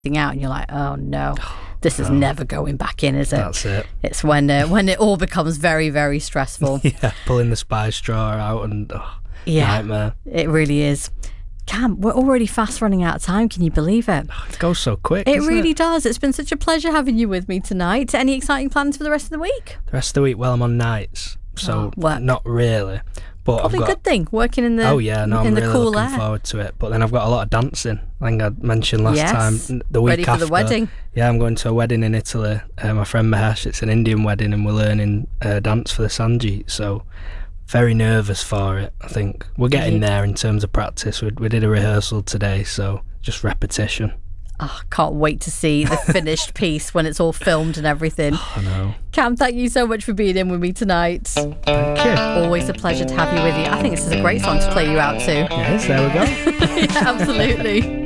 out, and you're like, oh no, this is never going back in, is it? That's it. It's when it all becomes very, very stressful. Yeah, pulling the spice drawer out and nightmare. It really is. Cam, we're already fast running out of time. Can you believe it? It goes so quick. It really does. It's been such a pleasure having you with me tonight. Any exciting plans for the rest of the week? The rest of the week, well, I'm on nights, so not really. But probably a good thing, working in the I'm really cool looking air. forward to it. But then I've got a lot of dancing. I think I mentioned last time. The week ready for after, the wedding. Yeah, I'm going to a wedding in Italy. My friend Mahesh, it's an Indian wedding, and we're learning dance for the Sangeet. So very nervous for it. I think we're getting there in terms of practice. We did a rehearsal today, so just repetition. Oh, can't wait to see the finished piece when it's all filmed and everything. I know. Cam, thank you so much for being in with me tonight. Thank you. Always a pleasure to have you with you. I think this is a great song to play you out to. Yes, there we go. Yeah, absolutely.